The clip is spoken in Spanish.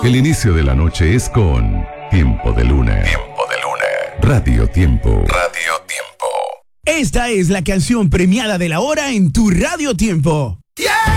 El inicio de la noche es con Tiempo de Luna. Tiempo de Luna. Radio Tiempo. Radio Tiempo. Esta es la canción premiada de la hora en tu Radio Tiempo.